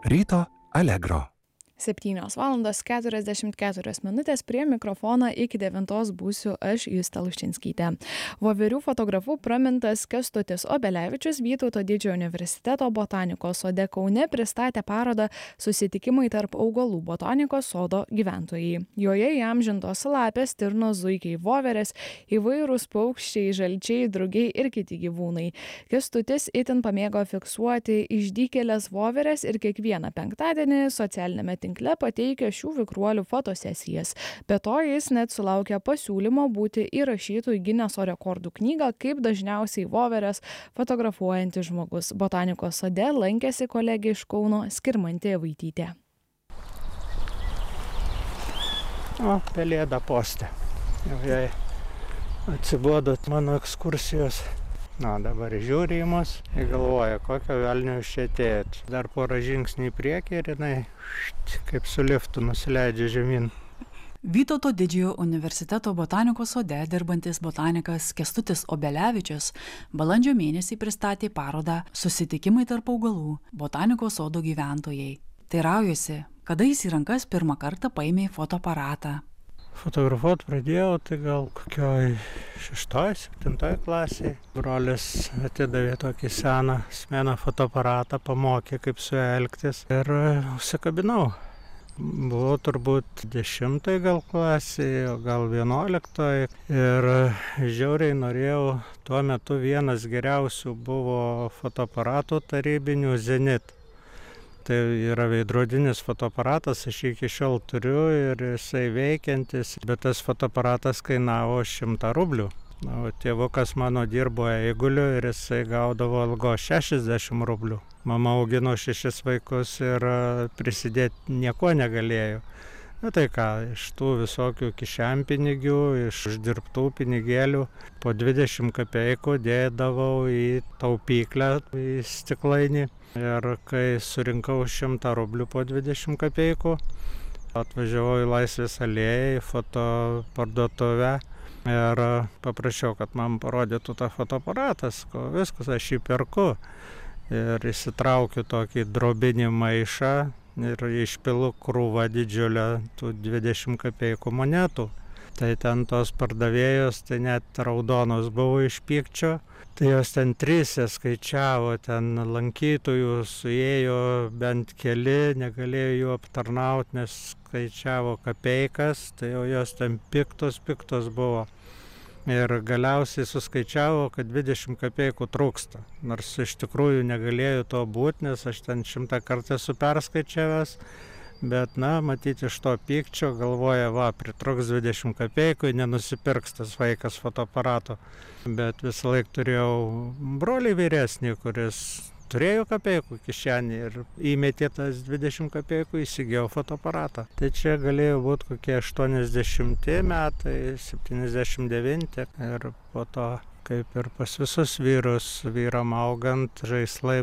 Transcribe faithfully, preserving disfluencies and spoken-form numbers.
Ryto Allegro. septynios valandos keturiasdešimt keturios minutės, prie mikrofono iki devintos būsiu aš, Justė Luščinskytė. Voverių fotografu pramintas Kęstutis Obelevičius Vytauto Didžiojo universiteto botanikos sode Kaune pristatė parodą Susitikimai tarp augalų botanikos sodo gyventojai. Joje įamžintos lapės, stirnos, zuikiai, voverės, įvairūs paukščiai, žalčiai, drugiai ir kiti gyvūnai. Kęstutis itin pamėgo fiksuoti išdykėlės voverės ir kiekvieną penktadienį socialinėme tinkle tinkle pateikia šių vikruolių fotosesijas. Be to jis net sulaukė pasiūlymo būti įrašytų į Gineso rekordų knygą kaip dažniausiai voveres fotografuojantis žmogus. Botanikos sode lankėsi kolegė iš Kauno Skirmantė Vaitytė. O, pelėda poste. Jau jai atsibodo mano ekskursijos. Na, dabar žiūri į mus ir galvoja, kokio velnio iš čia atėjot. Dar porą žingsnių į priekį ir jinai št, kaip su liftu nusileidžia žemyn. Vytauto Didžiojo universiteto botanikos sode dirbantis botanikas Kęstutis Obelevičius balandžio mėnesį pristatė parodą Susitikimai tarp augalų botanikos sodo gyventojai. Teiraujuosi, kada jis į rankas pirmą kartą paėmė fotoaparatą. Fotografuot pradėjau, tai gal kokioj šeštoj, septintoj klasėje. Brolis atidavė tokį seną smeną fotoaparatą, pamokė, kaip su juo elgtis ir užsikabinau. Buvau turbūt dešimtoj gal klasėje, o gal vienuoliktoj ir žiauriai norėjau, tuo metu vienas geriausių buvo fotoaparatų tarybinių Zenit. Tai yra veidrodinis fotoaparatas, aš iki šiol turiu ir jisai veikiantis, bet tas fotoaparatas kainavo šimtą rublių. Na, o tėvukas mano dirbo eiguliu ir jisai gaudavo algos šešiasdešimt rublių. Mama augino šešis vaikus ir prisidėti nieko negalėjo. Na tai ką, iš tų visokių kišenpinigių, iš uždirbtų pinigėlių po dvidešimt kapeikų dėdavau į taupyklę, į stiklainį. Ir kai surinkau šimtą rublių po dvidešimt kapeikų, atvažiavau į Laisvės alėją, į fotoparduotuvę ir paprašiau, kad man parodytų tą fotoaparatą, ko viskas, aš jį perku. Ir įsitraukiu tokį drobinį maišą ir išpilu krūvą didžiulę tų dvidešimt kapeikų monetų. Tai ten tos pardavėjos, tai net raudonos buvo iš pykčio. Tai jos ten trise skaičiavo, ten lankytojų suėjo bent keli, negalėjo jų aptarnauti, nes skaičiavo kapeikas, tai jau jos ten piktos, piktos buvo. Ir galiausiai suskaičiavo, kad dvidešimt kapeikų trūksta. Nors iš tikrųjų negalėjo to būti, nes aš ten šimtą kartą esu perskaičiavęs. Bet, na, matyti iš to pykčio, galvoja, va, pritruks dvidešimt kapeikų, nenusipirks tas vaikas fotoaparato. Bet visą laiką turėjau brolį vyresnį, kuris turėjo kapeikų kišenį ir įmetė tas dvidešimt kapeikų, įsigijau fotoaparatą. Tai čia galėjo būti kokie aštuoniasdešimti metai, septyniasdešimt devinti ir po to, kaip ir pas visus vyrus, vyram augant, žaislai